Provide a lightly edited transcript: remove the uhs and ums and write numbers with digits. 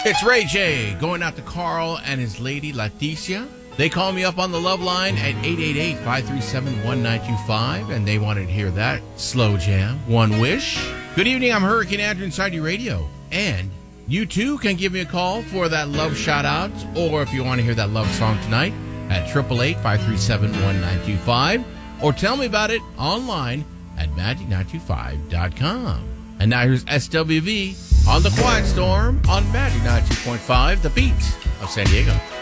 It's Ray J going out to Carl and his lady, Leticia. They call me up on the love line at 888-537-1925, and they wanted to hear that slow jam, One Wish. Good evening, I'm Hurricane Andrew inside your radio. And you too can give me a call for that love shout-out, or if you want to hear that love song tonight, at 888-537-1925, or tell me about it online at magic925.com. And now here's SWV on The Quiet Storm on Magic 92.5, the beat of San Diego.